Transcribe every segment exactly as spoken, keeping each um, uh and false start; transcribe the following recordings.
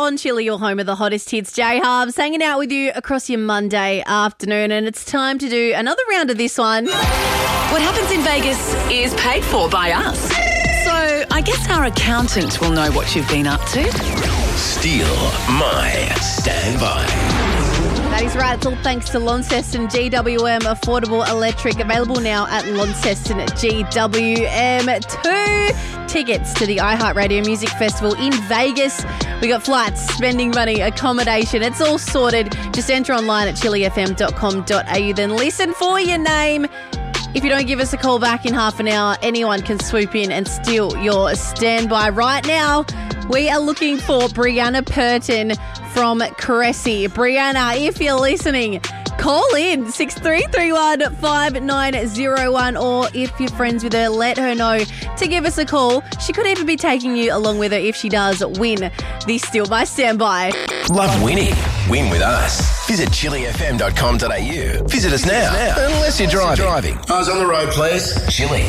on Chili, your home of the hottest hits. J Harbs hanging out with you across your Monday afternoon, and it's time to do another round of this one. What happens in Vegas is paid for by us. So I guess our accountant will know what you've been up to. Steal my standby. That is right. It's all thanks to Launceston G W M Affordable Electric. Available now at Launceston G W M. Two tickets to the iHeartRadio Music Festival in Vegas. We got flights, spending money, accommodation. It's all sorted. Just enter online at chili f m dot com dot a u. Then listen for your name. If you don't give us a call back in half an hour, anyone can swoop in and steal your standby. Right now, we are looking for Brianna Purton from Cressy. Brianna, if you're listening, call in six three three one, five nine zero one, or if you're friends with her, let her know to give us a call. She could even be taking you along with her if she does win the Steal by Standby. Love winning? Win with us. Visit chili f m dot com dot a u. Visit us now, unless you're driving. driving. I was on the road, please. Chili.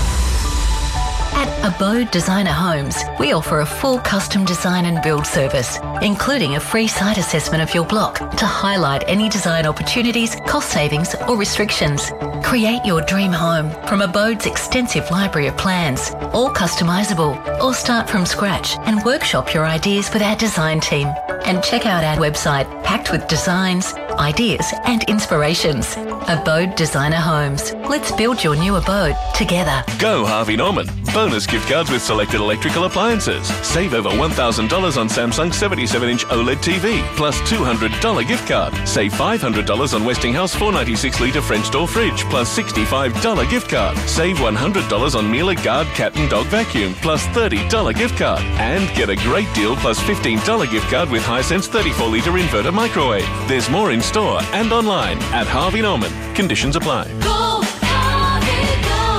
At Abode Designer Homes, we offer a full custom design and build service, including a free site assessment of your block to highlight any design opportunities, cost savings or restrictions. Create your dream home from Abode's extensive library of plans, all customisable, or start from scratch and workshop your ideas with our design team. And check out our website packed with designs, ideas and inspirations. Abode Designer Homes. Let's build your new abode together. Go Harvey Norman. Bonus gift cards with selected electrical appliances. Save over one thousand dollars on Samsung seventy-seven inch OLED T V. Plus two hundred dollars gift card. Save five hundred dollars on Westinghouse four ninety-six litre French door fridge. Plus sixty-five dollars gift card. Save one hundred dollars on Miele Guard cat and dog vacuum. Plus thirty dollars gift card. And get a great deal plus fifteen dollars gift card with Hisense thirty-four litre inverter microwave. There's more in store and online at Harvey Norman. Conditions apply. Go, Harvey,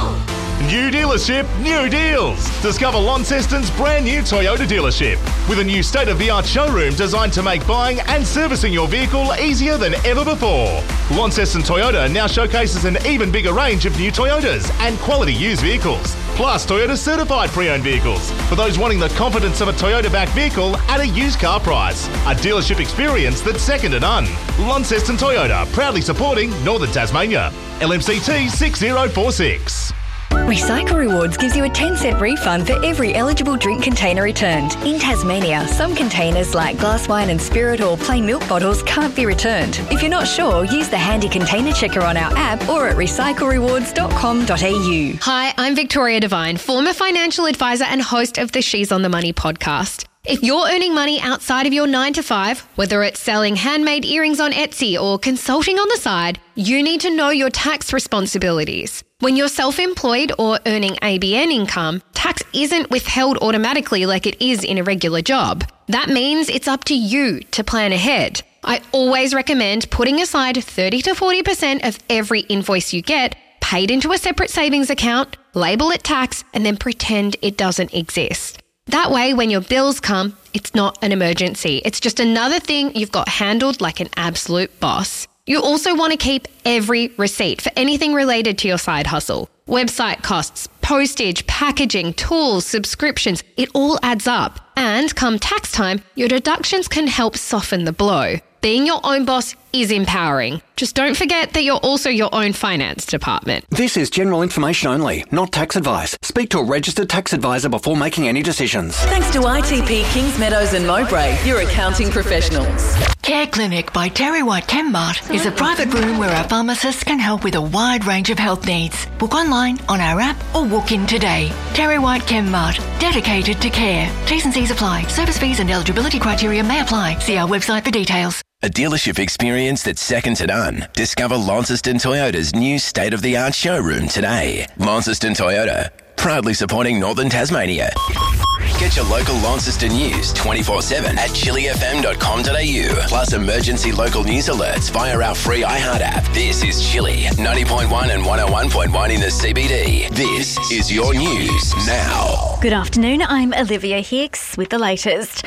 go. New dealership, new deals. Discover Launceston's brand new Toyota dealership with a new state-of-the-art showroom designed to make buying and servicing your vehicle easier than ever before. Launceston Toyota now showcases an even bigger range of new Toyotas and quality used vehicles. Plus Toyota certified pre-owned vehicles for those wanting the confidence of a Toyota-backed vehicle at a used car price. A dealership experience that's second to none. Launceston Toyota, proudly supporting Northern Tasmania. L M C T six zero four six. Recycle Rewards gives you a ten cent refund for every eligible drink container returned. In Tasmania, some containers like glass wine and spirit or plain milk bottles can't be returned. If you're not sure, use the handy container checker on our app or at recycle rewards dot com dot a u. Hi, I'm Victoria Devine, former financial advisor and host of the She's on the Money podcast. If you're earning money outside of your nine to five, whether it's selling handmade earrings on Etsy or consulting on the side, you need to know your tax responsibilities. When you're self-employed or earning A B N income, tax isn't withheld automatically like it is in a regular job. That means it's up to you to plan ahead. I always recommend putting aside thirty to forty percent of every invoice you get, paid into a separate savings account, label it tax, and then pretend it doesn't exist. That way, when your bills come, it's not an emergency. It's just another thing you've got handled like an absolute boss. You also want to keep every receipt for anything related to your side hustle. Website costs, postage, packaging, tools, subscriptions, it all adds up. And come tax time, your deductions can help soften the blow. Being your own boss is empowering. Just don't forget that you're also your own finance department. This is general information only, not tax advice. Speak to a registered tax advisor before making any decisions. Thanks to I T P Kings Meadows and Mowbray, your accounting professionals. Care Clinic by Terry White Chemmart is a private room where our pharmacists can help with a wide range of health needs. Book online, on our app, or walk in today. Terry White Chemmart, dedicated to care. T's and C's apply. Service fees and eligibility criteria may apply. See our website for details. A dealership experience that's second to none. Discover Launceston Toyota's new state-of-the-art showroom today. Launceston Toyota, proudly supporting Northern Tasmania. Get your local Launceston news twenty-four seven at chili f m dot com dot a u. Plus emergency local news alerts via our free iHeart app. This is Chili, ninety point one and one oh one point one in the C B D. This is your news now. Good afternoon, I'm Olivia Hicks with the latest.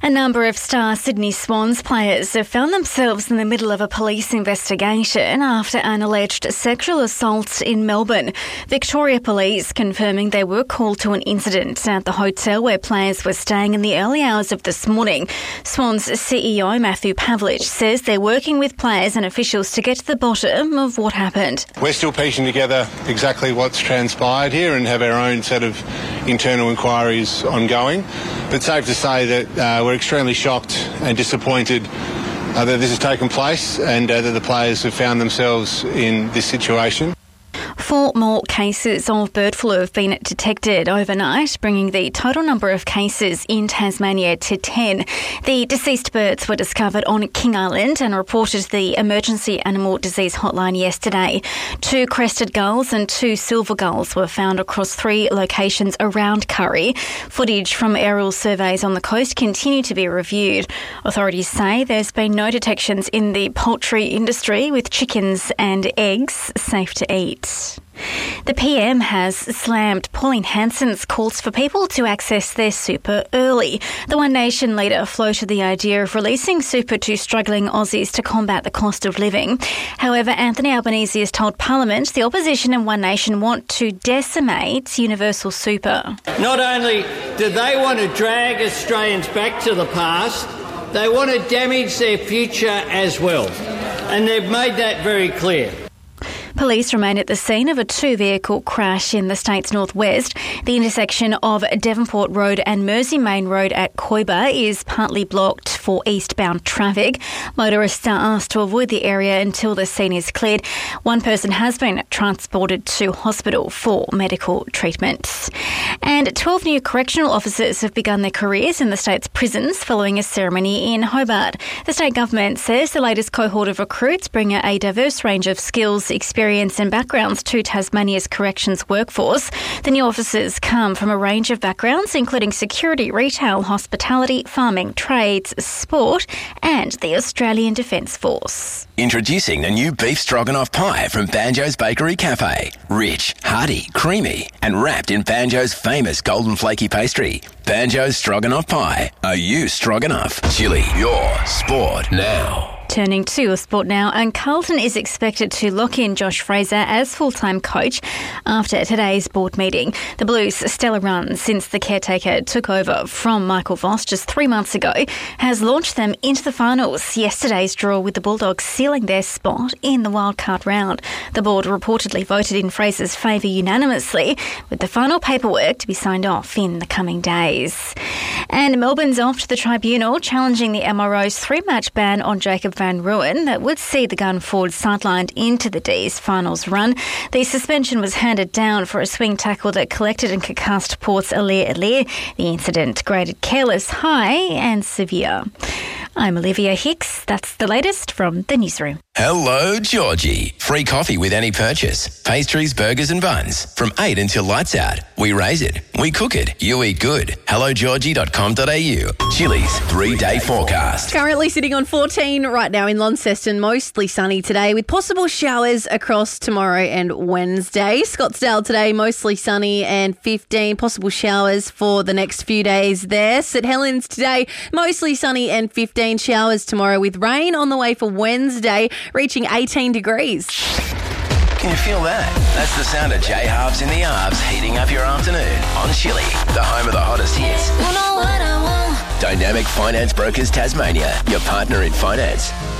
A number of star Sydney Swans players have found themselves in the middle of a police investigation after an alleged sexual assault in Melbourne. Victoria Police confirming they were called to an incident at the hotel where players were staying in the early hours of this morning. Swans C E O Matthew Pavlich says they're working with players and officials to get to the bottom of what happened. We're still piecing together exactly what's transpired here and have our own set of internal inquiries ongoing. But safe to say that uh, we're extremely shocked and disappointed uh, that this has taken place and uh, that the players have found themselves in this situation. Four more cases of bird flu have been detected overnight, bringing the total number of cases in Tasmania to ten. The deceased birds were discovered on King Island and reported to the Emergency Animal Disease Hotline yesterday. Two crested gulls and two silver gulls were found across three locations around Curry. Footage from aerial surveys on the coast continue to be reviewed. Authorities say there's been no detections in the poultry industry, with chickens and eggs safe to eat. The P M has slammed Pauline Hanson's calls for people to access their super early. The One Nation leader floated the idea of releasing super to struggling Aussies to combat the cost of living. However, Anthony Albanese has told Parliament the opposition and One Nation want to decimate universal super. Not only do they want to drag Australians back to the past, they want to damage their future as well. And they've made that very clear. Police remain at the scene of a two-vehicle crash in the state's northwest. The intersection of Devonport Road and Mersey Main Road at Coiba is partly blocked for eastbound traffic. Motorists are asked to avoid the area until the scene is cleared. One person has been transported to hospital for medical treatment. And twelve new correctional officers have begun their careers in the state's prisons following a ceremony in Hobart. The state government says the latest cohort of recruits bring a diverse range of skills, experience and backgrounds to Tasmania's corrections workforce. The new officers come from a range of backgrounds, including security, retail, hospitality, farming, trades, sport, and the Australian Defence Force. Introducing the new beef stroganoff pie from Banjo's Bakery Cafe. Rich, hearty, creamy, and wrapped in Banjo's famous golden flaky pastry. Banjo's Stroganoff Pie. Are you stroganoff? Chili, your sport now. Turning to sport now, and Carlton is expected to lock in Josh Fraser as full-time coach after today's board meeting. The Blues' stellar run since the caretaker took over from Michael Voss just three months ago has launched them into the finals. Yesterday's draw with the Bulldogs sealing their spot in the wildcard round. The board reportedly voted in Fraser's favour unanimously, with the final paperwork to be signed off in the coming days. And Melbourne's off to the tribunal, challenging the M R O's three-match ban on Jacob Van Rooyen that would see the gun forward sidelined into the D's finals run. The suspension was handed down for a swing tackle that collected and concussed Port's Alir Alir. The incident graded careless, high and severe. I'm Olivia Hicks. That's the latest from the newsroom. Hello, Georgie. Free coffee with any purchase. Pastries, burgers and buns. From eight until lights out. We raise it. We cook it. You eat good. hello georgie dot com dot a u. Chili's three-day forecast. Currently sitting on fourteen right now in Launceston. Mostly sunny today with possible showers across tomorrow and Wednesday. Scottsdale today, mostly sunny and fifteen. Possible showers for the next few days there. St Helens today, mostly sunny and fifteen. Showers tomorrow with rain on the way for Wednesday, reaching eighteen degrees. Can you feel that? That's the sound of J Halves in the Arbs heating up your afternoon on Chili, the home of the hottest hits. You know what I want. Dynamic Finance Brokers Tasmania, your partner in finance.